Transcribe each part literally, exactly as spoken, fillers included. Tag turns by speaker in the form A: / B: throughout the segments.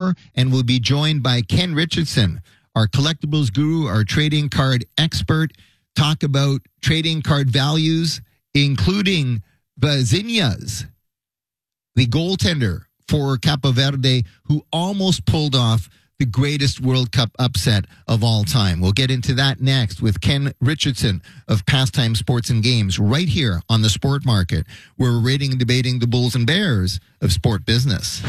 A: more, and we'll be joined by Ken Richardson, our collectibles guru, our trading card expert, talk about trading card values, including Zinhas, the goaltender for Capo Verde, who almost pulled off the greatest World Cup upset of all time. We'll get into that next with Ken Richardson of Pastime Sports and Games right here on the Sport Market. We're rating and debating the Bulls and Bears of sport business.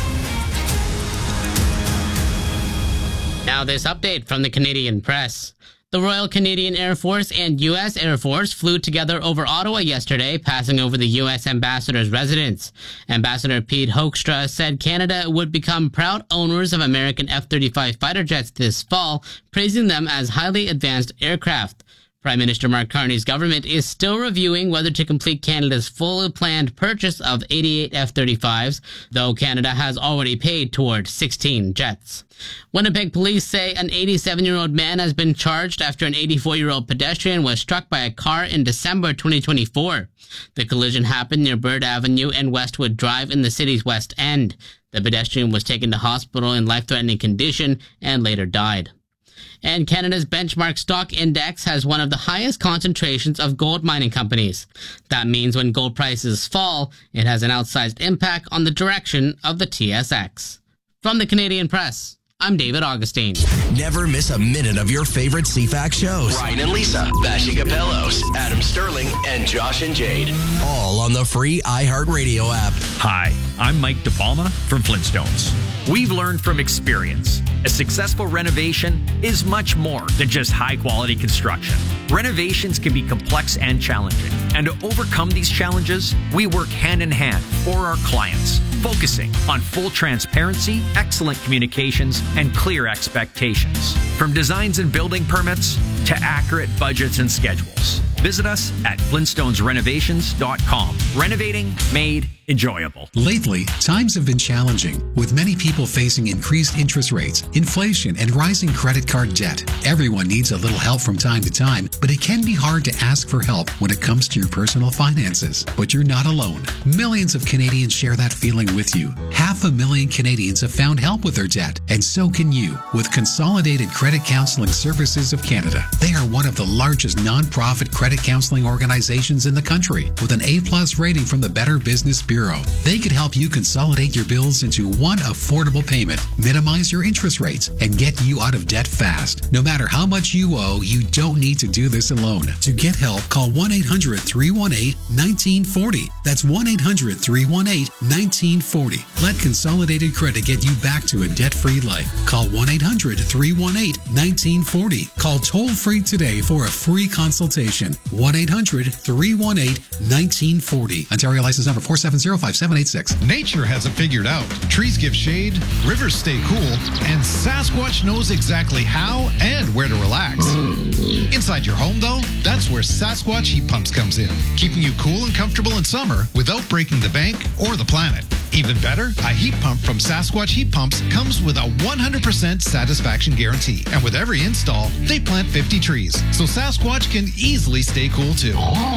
B: Now this update from the Canadian Press. The Royal Canadian Air Force and U S Air Force flew together over Ottawa yesterday, passing over the U S ambassador's residence. Ambassador Pete Hoekstra said Canada would become proud owners of American F thirty-five fighter jets this fall, praising them as highly advanced aircraft. Prime Minister Mark Carney's government is still reviewing whether to complete Canada's full planned purchase of eighty-eight F thirty-fives, though Canada has already paid toward sixteen jets. Winnipeg police say an eighty-seven-year-old man has been charged after an eighty-four-year-old pedestrian was struck by a car in December twenty twenty-four. The collision happened near Bird Avenue and Westwood Drive in the city's West End. The pedestrian was taken to hospital in life-threatening condition and later died. And Canada's benchmark stock index has one of the highest concentrations of gold mining companies. That means when gold prices fall, it has an outsized impact on the direction of the T S X. From the Canadian Press, I'm David Augustine.
C: Never miss a minute of your favorite C FAX shows.
D: Ryan and Lisa, Vassy Capellos, Adam Sterling, and Josh and Jade.
C: All on the free iHeartRadio app.
E: Hi, I'm Mike DePalma from Flintstones. We've learned from experience. A successful renovation is much more than just high-quality construction. Renovations can be complex and challenging. And to overcome these challenges, we work hand-in-hand for our clients, focusing on full transparency, excellent communications, and clear expectations. From designs and building permits to accurate budgets and schedules. Visit us at flintstones renovations dot com. Renovating made enjoyable.
F: Lately, times have been challenging, with many people facing increased interest rates, inflation, and rising credit card debt. Everyone needs a little help from time to time, but it can be hard to ask for help when it comes to your personal finances. But you're not alone. Millions of Canadians share that feeling with you. Half a million Canadians have found help with their debt, and so can you with Consolidated Credit Counseling Services of Canada. They are one of the largest non-profit credit counseling organizations in the country, with an A-plus rating from the Better Business Bureau. They could help you consolidate your bills into one affordable payment, minimize your interest rates, and get you out of debt fast. No matter how much you owe, you don't need to do this alone. To get help, call one eight hundred, three one eight, one nine four zero. That's one eight hundred, three one eight, one nine four zero. Let Consolidated Credit get you back to a debt-free life. Call one eight hundred, three one eight, one nine four zero. Call toll-free today for a free consultation. one eight hundred, three one eight, one nine four zero. Ontario license number four seven zero five seven eight six.
G: Nature has it figured out. Trees give shade, rivers stay cool, and Sasquatch knows exactly how and where to relax. Inside your home, though, that's where Sasquatch Heat Pumps comes in, keeping you cool and comfortable in summer without breaking the bank or the planet. Even better, a heat pump from Sasquatch Heat Pumps comes with a one hundred percent satisfaction guarantee. And with every install, they plant fifty trees, so Sasquatch can easily stay cool too.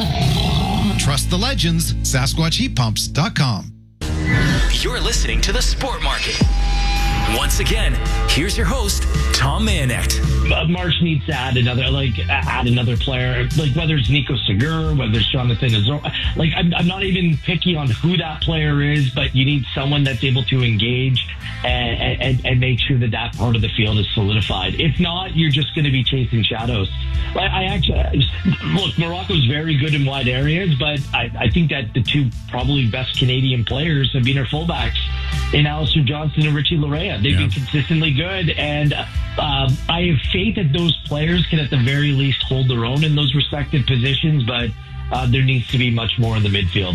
G: Trust the legends, Sasquatch Heat Pumps dot com.
D: You're listening to The Sport Market. Once again, here's your host, Tom Manet.
H: Uh, March needs to add another, like, add another player, like whether it's Nico Segura, whether it's Jonathan Azor. Like, I'm, I'm not even picky on who that player is, but you need someone that's able to engage and, and, and make sure that that part of the field is solidified. If not, you're just going to be chasing shadows. I, I actually look. Morocco's very good in wide areas, but I, I think that the two probably best Canadian players have been our fullbacks in Alistair Johnston and Richie Larea. They've yeah. been consistently good, and um, I have faith that those players can, at the very least, hold their own in those respective positions. But uh, there needs to be much more in the midfield.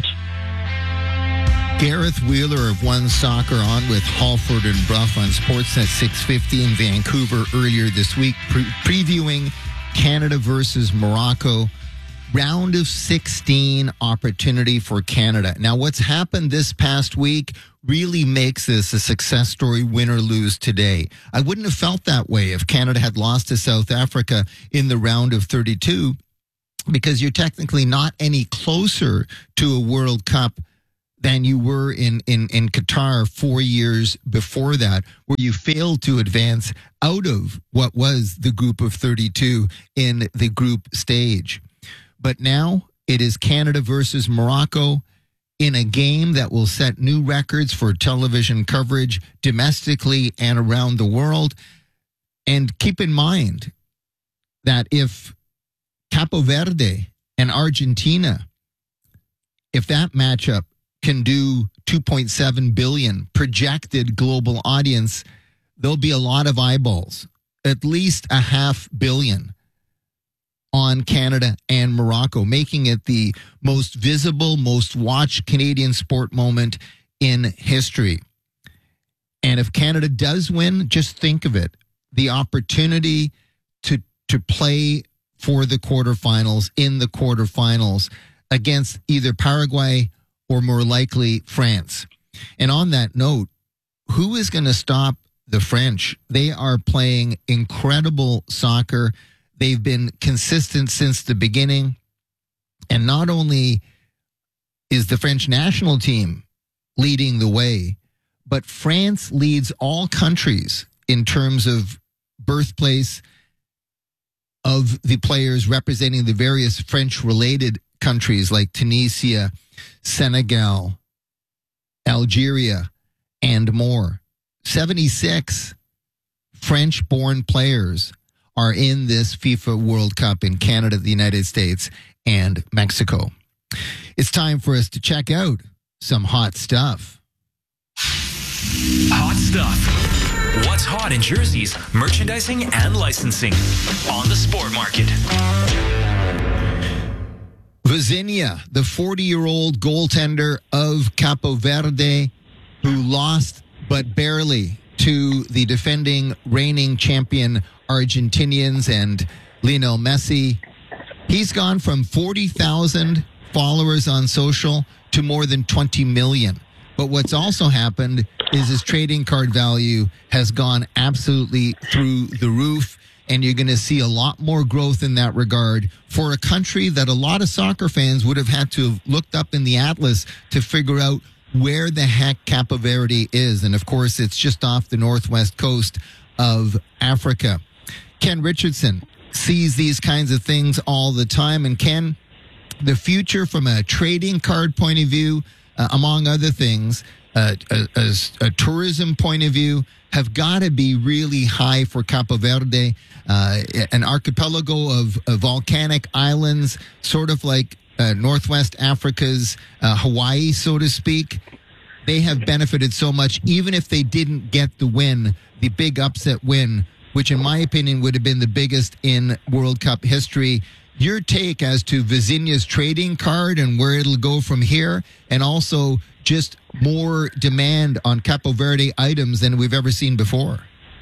A: Gareth Wheeler of One Soccer on with Halford and Bruff on Sportsnet six fifty in Vancouver earlier this week, pre- previewing Canada versus Morocco. Round of sixteen opportunity for Canada. Now, what's happened this past week really makes this a success story, win or lose today. I wouldn't have felt that way if Canada had lost to South Africa in the round of thirty-two, because you're technically not any closer to a World Cup than you were in, in, in Qatar four years before that, where you failed to advance out of what was the group of thirty-two in the group stage. But now it is Canada versus Morocco in a game that will set new records for television coverage domestically and around the world. And keep in mind that if Capo Verde and Argentina, if that matchup can do two point seven billion projected global audience, there'll be a lot of eyeballs, at least a half billion on Canada and Morocco, making it the most visible, most watched Canadian sport moment in history. And if Canada does win, just think of it, the opportunity to to play for the quarterfinals, in the quarterfinals, against either Paraguay or more likely France. And on that note, who is going to stop the French? They are playing incredible soccer. They've been consistent since the beginning. And not only is the French national team leading the way, but France leads all countries in terms of birthplace of the players representing the various French-related countries like Tunisia, Senegal, Algeria, and more. seventy-six French-born players are in this FIFA World Cup in Canada, the United States, and Mexico. It's time for us to check out some hot stuff.
D: Hot stuff. What's hot in jerseys, merchandising, and licensing on the Sport Market.
A: Vizinha, the forty-year-old goaltender of Capo Verde, who lost but barely to the defending reigning champion Argentinians and Lionel Messi. He's gone from forty thousand followers on social to more than twenty million. But what's also happened is his trading card value has gone absolutely through the roof. And you're going to see a lot more growth in that regard for a country that a lot of soccer fans would have had to have looked up in the atlas to figure out where the heck Capo Verde is. And of course, it's just off the northwest coast of Africa. Ken Richardson sees these kinds of things all the time. And Ken, the future from a trading card point of view, uh, among other things, uh, a, a, a tourism point of view, have got to be really high for Capo Verde, uh, an archipelago of, of volcanic islands, sort of like uh, Northwest Africa's uh, Hawaii, so to speak. They have benefited so much, even if they didn't get the win, the big upset win, which in my opinion would have been the biggest in World Cup history. Your take as to Vizinha's trading card and where it'll go from here, and also just more demand on Capo Verde items than we've ever seen before.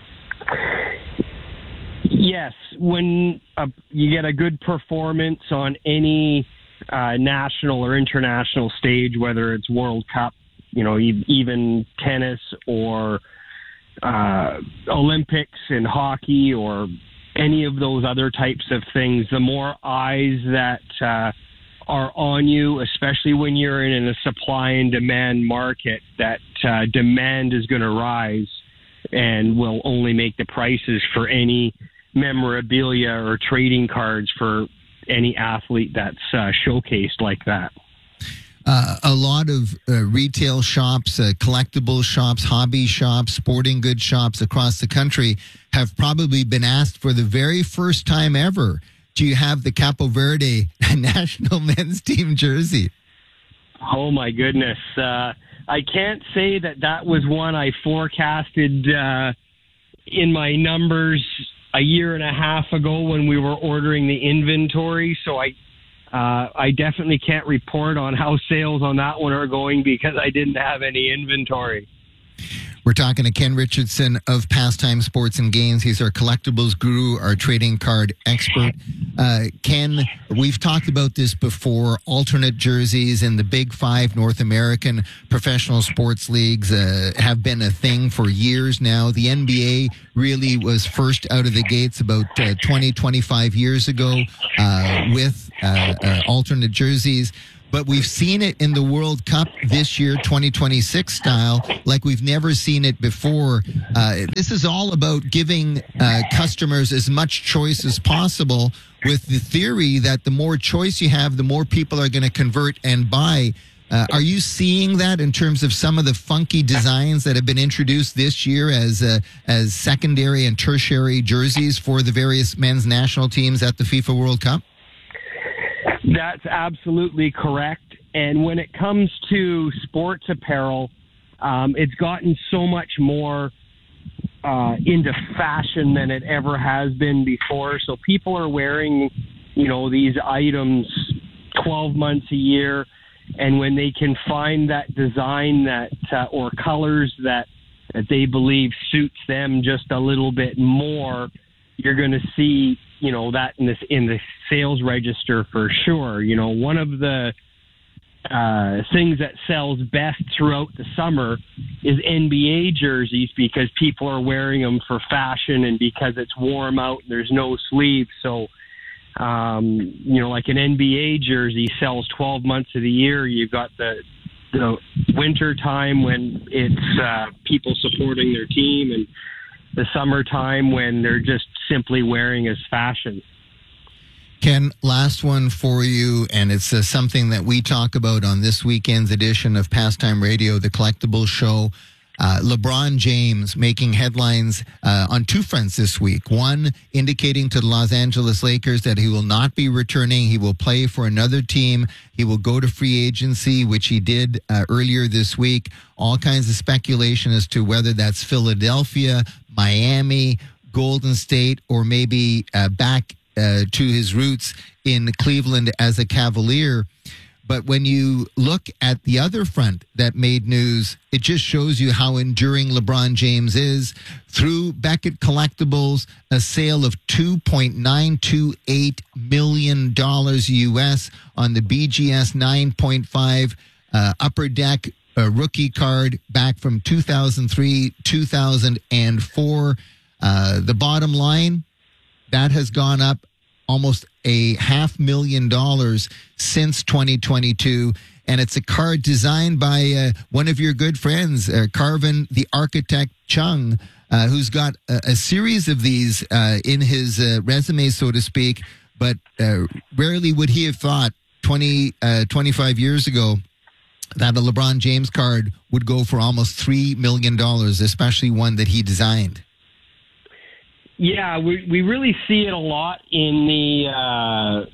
I: Yes, when uh, you get a good performance on any uh, national or international stage, whether it's World Cup, you know, e- even tennis or uh, Olympics and hockey or any of those other types of things, the more eyes that uh, are on you, especially when you're in a supply and demand market, that uh, demand is going to rise and will only make the prices for any memorabilia or trading cards for any athlete that's uh, showcased like that.
A: Uh, a lot of uh, retail shops, uh, collectible shops, hobby shops, sporting goods shops across the country have probably been asked for the very first time ever, do you have the Capo Verde national men's team jersey?
I: Oh, my goodness. Uh, I can't say that that was one I forecasted uh, in my numbers a year and a half ago when we were ordering the inventory. So I uh, I definitely can't report on how sales on that one are going because I didn't have any inventory.
A: We're talking to Ken Richardson of Pastime Sports and Games. He's our collectibles guru, our trading card expert. Uh, Ken, we've talked about this before. Alternate jerseys in the Big Five North American professional sports leagues uh, have been a thing for years now. The N B A really was first out of the gates about uh, twenty, twenty-five years ago uh, with uh, uh, alternate jerseys. but we've seen it in the World Cup this year, twenty twenty-six style, like we've never seen it before. Uh, this is all about giving uh, customers as much choice as possible, with the theory that the more choice you have, the more people are going to convert and buy. Uh, are you seeing that in terms of some of the funky designs that have been introduced this year as uh, as secondary and tertiary jerseys for the various men's national teams at the FIFA World Cup?
I: That's absolutely correct. And when it comes to sports apparel, um, it's gotten so much more uh, into fashion than it ever has been before. So people are wearing, you know, these items twelve months a year. And when they can find that design that uh, or colors that, that they believe suits them just a little bit more, you're going to see, you know, that in this in the sales register for sure. You know, one of the uh, things that sells best throughout the summer is N B A jerseys, because people are wearing them for fashion and because it's warm out and there's no sleeves. So, um, you know, like an N B A jersey sells twelve months of the year. You've got the the winter time when it's uh, people supporting their team, and the summertime when they're just simply wearing as fashion.
A: Ken, last one for you, and it's uh, something that we talk about on this weekend's edition of Pastime Radio, the Collectibles Show. Uh, LeBron James making headlines uh, on two fronts this week. One, indicating to the Los Angeles Lakers that he will not be returning. He will play for another team. He will go to free agency, which he did uh, earlier this week. All kinds of speculation as to whether that's Philadelphia, Miami, Golden State, or maybe uh, back uh, to his roots in Cleveland as a Cavalier. But when you look at the other front that made news, it just shows you how enduring LeBron James is. Through Beckett Collectibles, a sale of two point nine two eight million dollars U S on the B G S nine point five uh, Upper Deck uh, rookie card back from two thousand three, two thousand four. Uh, the bottom line, that has gone up almost a half million dollars since twenty twenty-two. And it's a card designed by uh, one of your good friends, uh, Carvin the Architect Chung, uh, who's got a, a series of these uh, in his uh, resume, so to speak. But uh, rarely would he have thought twenty, uh, twenty-five years ago that a LeBron James card would go for almost three million dollars, especially one that he designed.
I: Yeah, we we really see it a lot in the uh,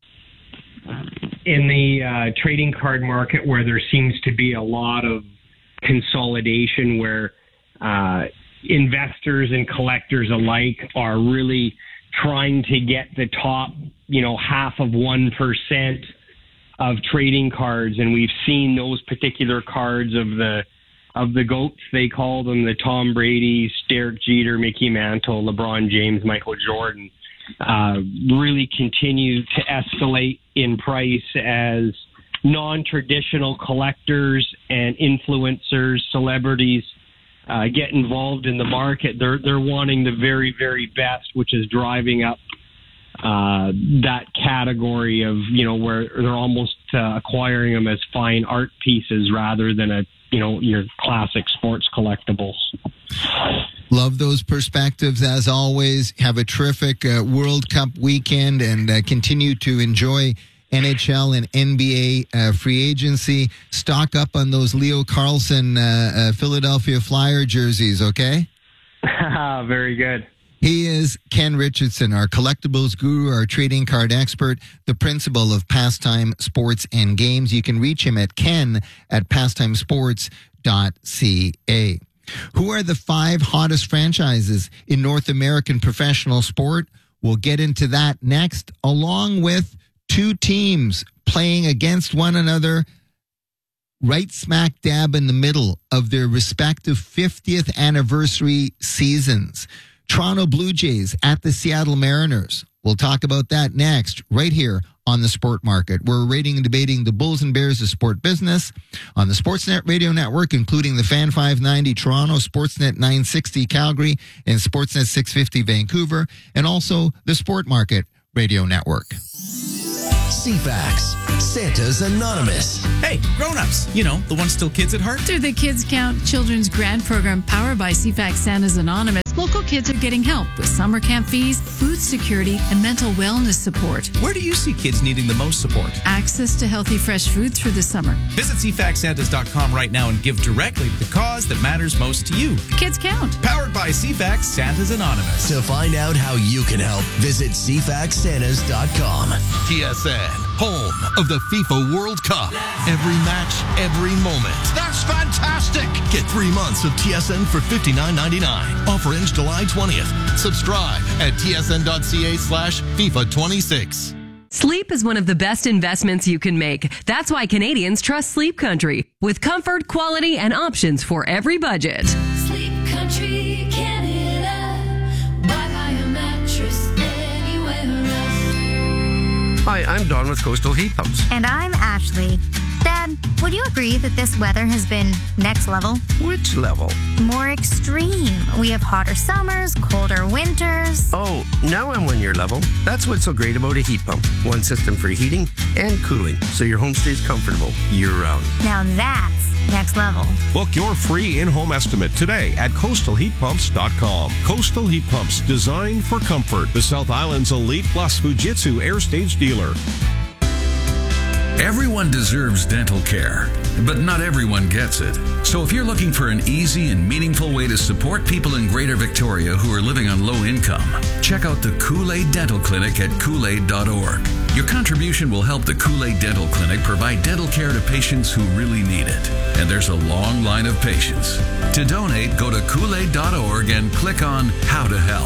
I: in the uh, trading card market, where there seems to be a lot of consolidation, where uh, investors and collectors alike are really trying to get the top, you know, half of one percent of trading cards, and we've seen those particular cards of the. Of the GOATs, they call them, the Tom Brady, Derek Jeter, Mickey Mantle, LeBron James, Michael Jordan, uh, really continue to escalate in price as non-traditional collectors and influencers, celebrities uh, get involved in the market. They're they're wanting the very, very best, which is driving up uh, that category of, you know, where they're almost uh, acquiring them as fine art pieces rather than a you know, your classic sports collectibles.
A: Love those perspectives as always. Have a terrific uh, World Cup weekend, and uh, continue to enjoy N H L and N B A uh, free agency. Stock up on those Leo Carlson uh, uh, Philadelphia Flyer jerseys, okay?
I: Very good.
A: He is Ken Richardson, our collectibles guru, our trading card expert, the principal of Pastime Sports and Games. You can reach him at ken at pastimesports dot c a. Who are the five hottest franchises in North American professional sport? We'll get into that next, along with two teams playing against one another right smack dab in the middle of their respective fiftieth anniversary seasons. Toronto Blue Jays at the Seattle Mariners. We'll talk about that next, right here on the Sport Market. We're rating and debating the Bulls and Bears of sport business on the Sportsnet Radio Network, including the Fan five ninety Toronto, Sportsnet nine sixty Calgary, and Sportsnet six fifty Vancouver, and also the Sport Market Radio Network.
C: C FAX, Santa's Anonymous.
J: Hey, grown-ups, you know, the ones still kids at heart.
K: Through the Kids Count Children's Grant Program powered by C FAX Santa's Anonymous, local kids are getting help with summer camp fees, food security, and mental wellness support.
J: Where do you see kids needing the most support?
K: Access to healthy, fresh food through the summer.
J: Visit c fax santas dot com right now and give directly to the cause that matters most to you.
K: Kids Count.
J: Powered by C FAX Santa's Anonymous.
C: To find out how you can help, visit c fax santas dot com.
L: T S N, home of the FIFA World Cup. Every match, every moment.
G: That's fantastic.
L: Get three months of T S N for fifty-nine ninety-nine. Offer ends July twentieth. Subscribe at t s n dot c a slash FIFA twenty-six.
M: Sleep is one of the best investments you can make. That's why Canadians trust Sleep Country, with comfort, quality, and options for every budget.
N: Sleep Country, Canada. Buy a mattress anywhere else.
O: Hi, I'm Don with Coastal Heat Pumps.
P: And I'm Ashley. Dad, would you agree that this weather has been next level?
O: Which level?
P: More extreme. We have hotter summers, colder winters.
O: Oh, now I'm on your level. That's what's so great about a heat pump. One system for heating and cooling, so your home stays comfortable year-round.
P: Now that's next level.
Q: Book your free in-home estimate today at coastal heat pumps dot com. Coastal Heat Pumps, designed for comfort. The South Island's Elite Plus Fujitsu Air Stage dealer.
R: Everyone deserves dental care, but not everyone gets it. So if you're looking for an easy and meaningful way to support people in Greater Victoria who are living on low income, check out the Kool-Aid Dental Clinic at kool aid dot org. Your contribution will help the Kool-Aid Dental Clinic provide dental care to patients who really need it. And there's a long line of patients. To donate, go to kool aid dot org and click on How to Help.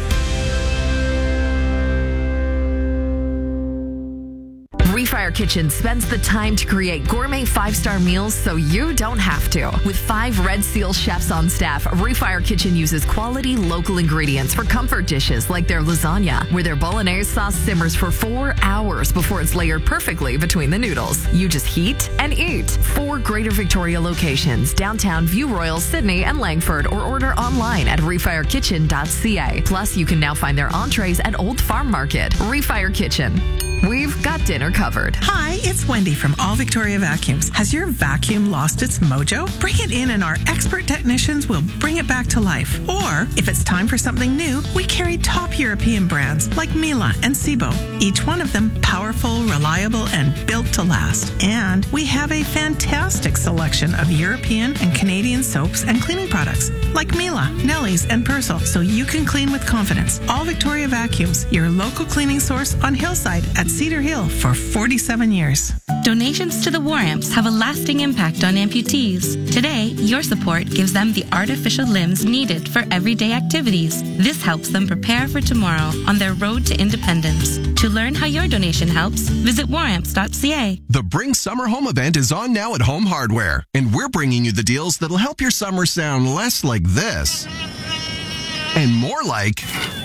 S: Refire Kitchen spends the time to create gourmet five-star meals so you don't have to. With five Red Seal chefs on staff, Refire Kitchen uses quality local ingredients for comfort dishes like their lasagna, where their bolognese sauce simmers for four hours before it's layered perfectly between the noodles. You just heat and eat. Four Greater Victoria locations, downtown, View Royal, Sydney, and Langford, or order online at refire kitchen dot c a. Plus, you can now find their entrees at Old Farm Market. Refire Kitchen. We've got dinner covered.
T: Hi, it's Wendy from All Victoria Vacuums. Has your vacuum lost its mojo? Bring it in and our expert technicians will bring it back to life. Or, if it's time for something new, we carry top European brands like Miele and Sebo. Each one of them powerful, reliable, and built to last. And we have a fantastic selection of European and Canadian soaps and cleaning products like Miele, Nelly's, and Persil, so you can clean with confidence. All Victoria Vacuums, your local cleaning source on Hillside at Cedar Hill for forty-seven years.
U: Donations to the War Amps have a lasting impact on amputees. Today, your support gives them the artificial limbs needed for everyday activities. This helps them prepare for tomorrow on their road to independence. To learn how your donation helps, visit war amps dot c a.
V: The Bring Summer Home event is on now at Home Hardware, and we're bringing you the deals that'll help your summer sound less like this and more like...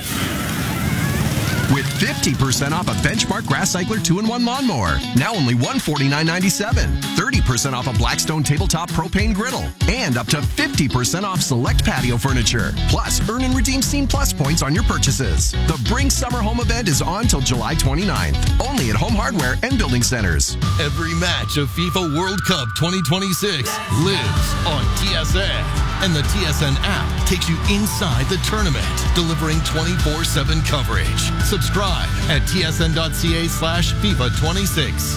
V: With fifty percent off a Benchmark Grass Cycler two in one lawnmower. Now only one hundred forty-nine ninety-seven. thirty percent off a Blackstone Tabletop Propane Griddle. And up to fifty percent off select patio furniture. Plus, earn and redeem Scene Plus points on your purchases. The Bring Summer Home event is on till July twenty-ninth. Only at Home Hardware and Building Centers.
L: Every match of FIFA World Cup twenty twenty-six lives on T S N. And the T S N app takes you inside the tournament, delivering twenty-four seven coverage. Subscribe at t s n dot c a slash FIFA twenty-six.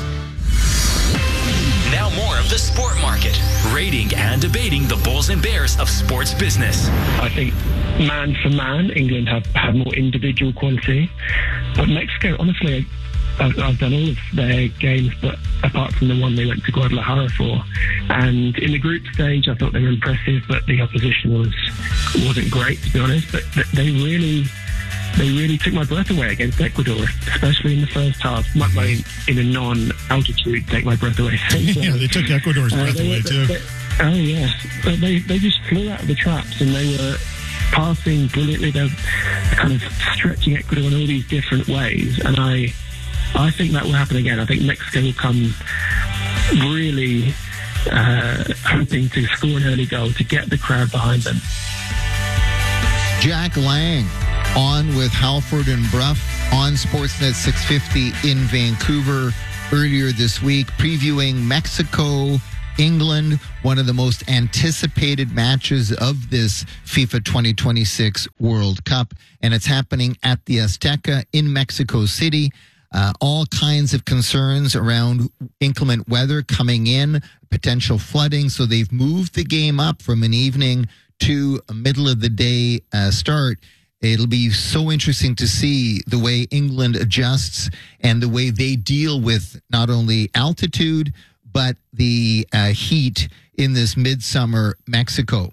D: Now more of the Sport Market, rating and debating the Bulls and Bears of sports business.
H: I think man for man, England have, have more individual quality. But Mexico, honestly, I've, I've done all of their games, but apart from the one they went to Guadalajara for. And in the group stage, I thought they were impressive, but the opposition was, wasn't great, to be honest. But they really... They really took my breath away against Ecuador, especially in the first half. My, my, in a non-altitude, take my breath away. So,
W: yeah, they took Ecuador's
H: uh,
W: breath
H: they,
W: away,
H: they,
W: too.
H: They, oh, yeah. But they, they just flew out of the traps, and they were passing brilliantly. They were kind of stretching Ecuador in all these different ways. And I I think that will happen again. I think Mexico will come really uh, hoping to score an early goal to get the crowd behind them.
A: Jack Lang on with Halford and Bruff on Sportsnet six fifty in Vancouver earlier this week, previewing Mexico, England, one of the most anticipated matches of this FIFA twenty twenty-six World Cup. And it's happening at the Azteca in Mexico City. Uh, all kinds of concerns around inclement weather coming in, potential flooding. So they've moved the game up from an evening to a middle of the day uh, start. It'll be so interesting to see the way England adjusts and the way they deal with not only altitude, but the uh, heat in this midsummer Mexico.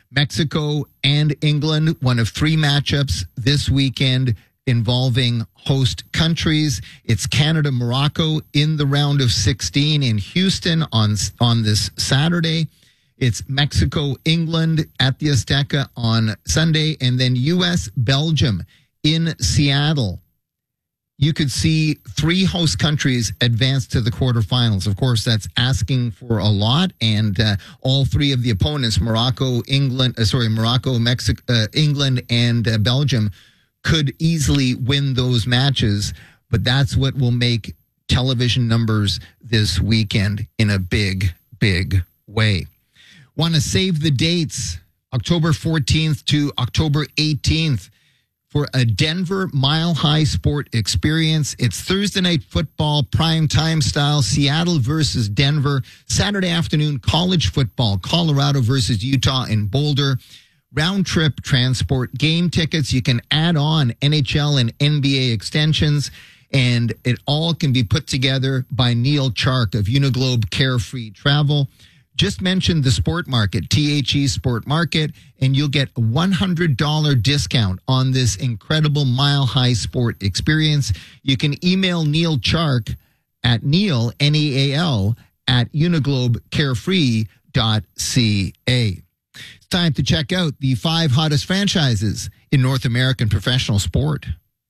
A: Mexico and England, one of three matchups this weekend involving host countries. It's Canada, Morocco in the round of sixteen in Houston on, on this Saturday. It's Mexico, England at the Azteca on Sunday, and then U S, Belgium in Seattle. You could see three host countries advance to the quarterfinals. Of course, that's asking for a lot, and uh, all three of the opponents, Morocco, England, uh, sorry, Morocco, Mexico, uh, England, and uh, Belgium, could easily win those matches, but that's what will make television numbers this weekend in a big, big way. Want to save the dates, October fourteenth to October eighteenth for a Denver Mile High Sport experience. It's Thursday night football, prime time style, Seattle versus Denver. Saturday afternoon, college football, Colorado versus Utah in Boulder. Round trip transport, game tickets. You can add on N H L and N B A extensions, and it all can be put together by Neil Chark of Uniglobe Carefree Travel. Just mention the Sport Market, T H E Sport Market, and you'll get a one hundred dollars discount on this incredible Mile High Sport experience. You can email Neil Chark at Neil, N E A L, at uniglobe carefree dot c a. It's time to check out the five hottest franchises in North American professional sport.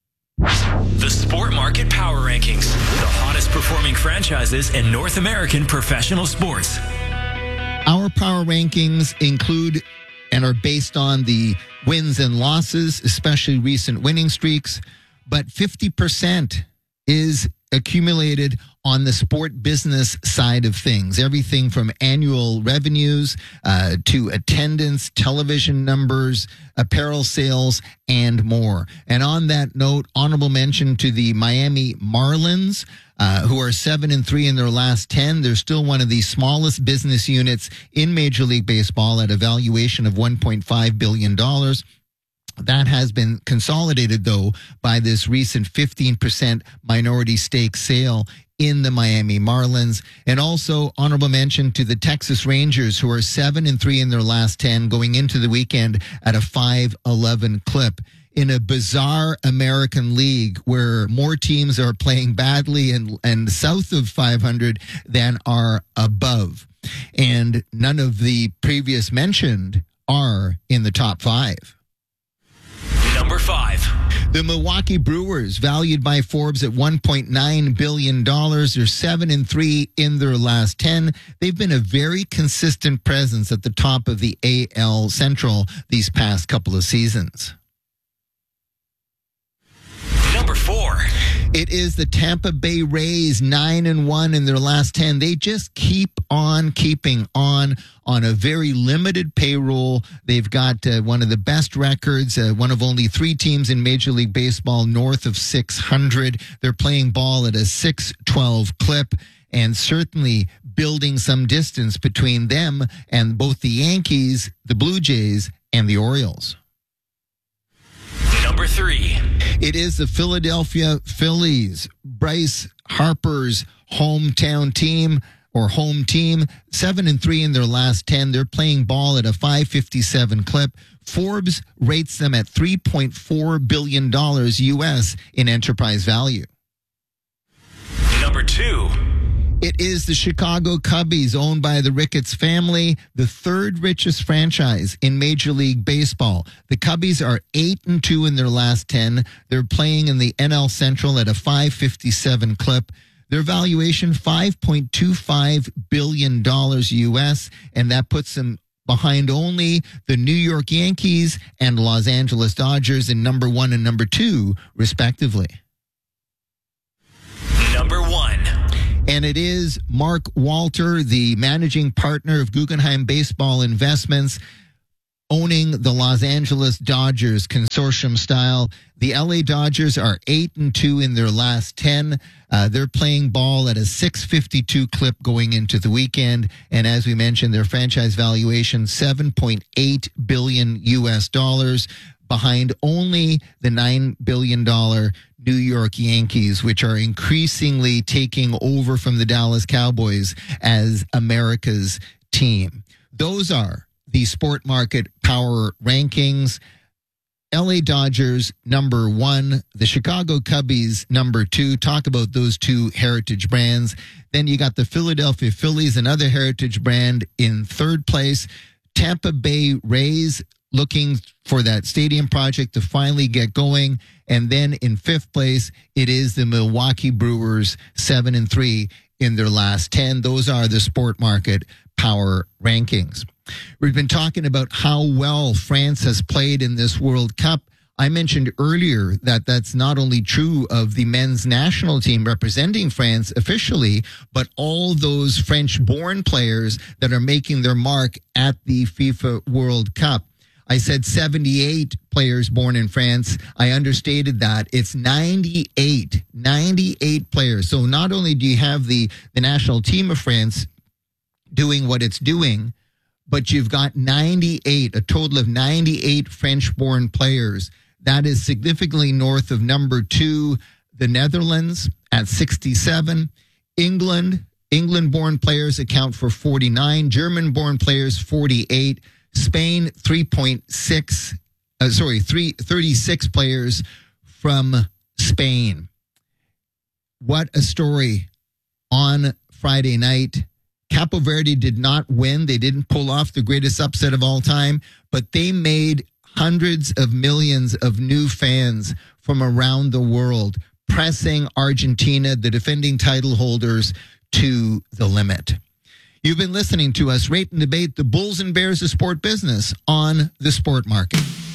D: The Sport Market Power Rankings, the hottest performing franchises in North American professional sports.
A: Our power rankings include and are based on the wins and losses, especially recent winning streaks, but fifty percent is accumulated on the sport business side of things. Everything from annual revenues uh, to attendance, television numbers, apparel sales, and more. And on that note, honorable mention to the Miami Marlins, uh, who are seven and three in their last ten. They're still one of the smallest business units in Major League Baseball at a valuation of one point five billion dollars. That has been consolidated, though, by this recent fifteen percent minority stake sale in the Miami Marlins. And also honorable mention to the Texas Rangers, who are seven and three in their last ten, going into the weekend at a five eleven clip. In a bizarre American league where more teams are playing badly and, and south of five hundred than are above. And none of the previous mentioned are in the top five.
D: Number five.
A: The Milwaukee Brewers, valued by Forbes at one point nine billion dollars. They're seven and three in their last ten. They've been a very consistent presence at the top of the A L Central these past couple of seasons.
D: Number four.
A: It is the Tampa Bay Rays, nine and one in their last ten. They just keep on keeping on on a very limited payroll. They've got uh, one of the best records, uh, one of only three teams in Major League Baseball north of six hundred. They're playing ball at a six twelve clip, and certainly building some distance between them and both the Yankees, the Blue Jays, and the Orioles.
D: Number three.
A: It is the Philadelphia Phillies, Bryce Harper's hometown team or home team, seven and three in their last ten. They're playing ball at a five fifty-seven clip. Forbes rates them at three point four billion dollars U S in enterprise value.
D: Number two.
A: It is the Chicago Cubbies, owned by the Ricketts family, the third richest franchise in Major League Baseball. The Cubbies are eight and two in their last ten. They're playing in the N L Central at a five fifty-seven clip. Their valuation, five point two five billion dollars U S, and that puts them behind only the New York Yankees and Los Angeles Dodgers in number one and number two, respectively. And it is Mark Walter, the managing partner of Guggenheim Baseball Investments, owning the Los Angeles Dodgers consortium style. The L A Dodgers are eight and two in their last ten. Uh, they're playing ball at a six fifty-two clip going into the weekend. And as we mentioned, their franchise valuation, seven point eight billion U S dollars, behind only the nine billion dollars New York Yankees, which are increasingly taking over from the Dallas Cowboys as America's team. Those are the Sport Market Power Rankings. L A Dodgers, number one. The Chicago Cubbies, number two. Talk about those two heritage brands. Then you got the Philadelphia Phillies, another heritage brand, in third place. Tampa Bay Rays, looking for that stadium project to finally get going. And then in fifth place, it is the Milwaukee Brewers, seven and three in their last ten. Those are the Sport Market Power Rankings. We've been talking about how well France has played in this World Cup. I mentioned earlier that that's not only true of the men's national team representing France officially, but all those French-born players that are making their mark at the FIFA World Cup. I said seventy-eight players born in France. I understated that. It's ninety-eight. ninety-eight players. So not only do you have the, the national team of France doing what it's doing, but you've got ninety-eight, a total of ninety-eight French-born players. That is significantly north of number two, the Netherlands, at sixty-seven. England, England-born players account for forty-nine. German-born players, forty-eight. Spain, three point six, uh, sorry, three, thirty-six players from Spain. What a story on Friday night. Capo Verde did not win. They didn't pull off the greatest upset of all time, but they made hundreds of millions of new fans from around the world, pressing Argentina, the defending title holders, to the limit. You've been listening to us rate and debate the Bulls and Bears of sport business on the Sport Market.